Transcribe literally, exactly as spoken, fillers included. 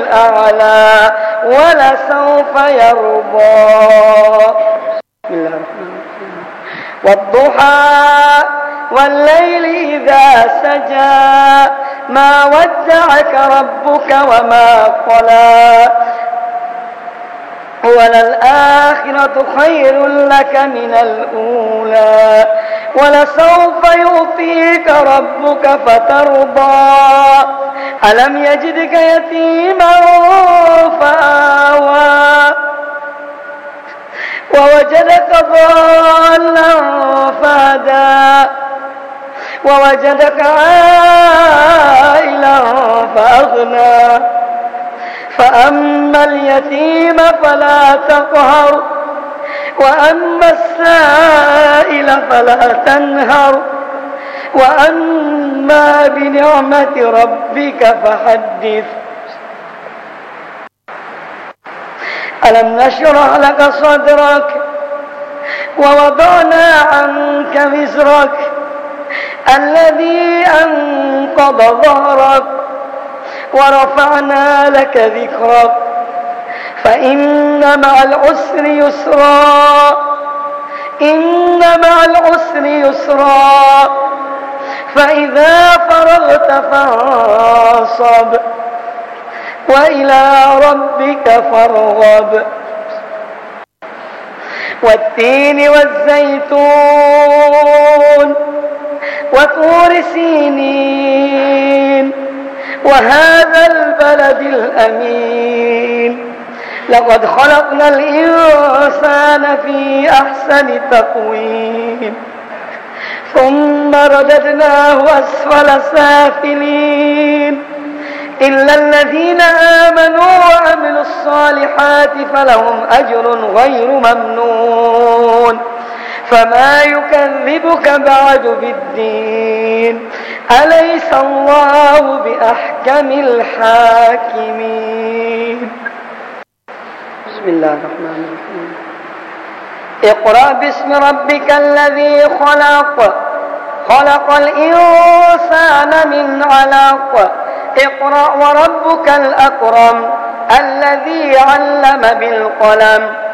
الأعلى ولسوف يرضى. بسم الله الرحمن الرحيم. والضحى والليل إذا سجى ما ودعك ربك وما قلى وللآخرة خير لك من الأولى ولسوف يعطيك ربك فترضى ألم يجدك يتيما فآوى ووجدك ضالا فهدى ووجدك عائلا فأغنى فأما اليتيم فلا تقهر وأما السائل فلا تنهر وأما بنعمة ربك فحدث. ألم نشرح لك صدرك ووضعنا عنك وزرك الذي أنقض ظهرك ورفعنا لك ذكرك فإن مع العسر يسرا إن مع العسر يسرا فإذا فرغت فانصب وإلى ربك فارغب. والتين والزيتون وطور سينين وهذا البلد الأمين لقد خلقنا الإنسان في أحسن تقويم ثم رددناه أسفل سافلين إلا الذين آمنوا وعملوا الصالحات فلهم أجر غير ممنون فما يكذبك بعد بالدين أليس الله بأحكم الحاكمين. بسم الله الرحمن الرحيم. اقرأ باسم ربك الذي خلق خلق الإنسان من علق اقرأ وربك الأكرم الذي علم بالقلم